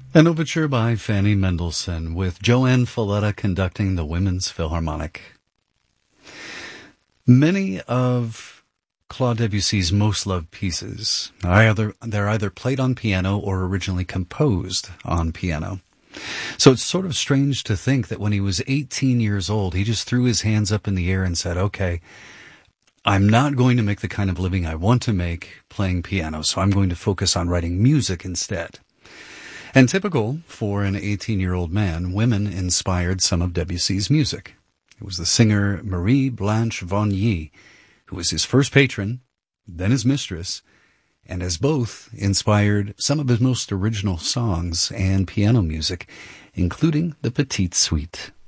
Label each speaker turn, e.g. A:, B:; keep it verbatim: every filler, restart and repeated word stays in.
A: An overture by Fanny Mendelssohn, with Joanne Falletta conducting the Women's Philharmonic. Many of Claude Debussy's most loved pieces are either, they're either played on piano or originally composed on piano. So it's sort of strange to think that when he was eighteen years old, he just threw his hands up in the air and said, okay, I'm not going to make the kind of living I want to make playing piano, so I'm going to focus on writing music instead. And typical for an eighteen-year-old man, women inspired some of Debussy's music. It was the singer Marie Blanche Vonnier, who was his first patron, then his mistress, and as both inspired some of his most original songs and piano music, including the Petite Suite.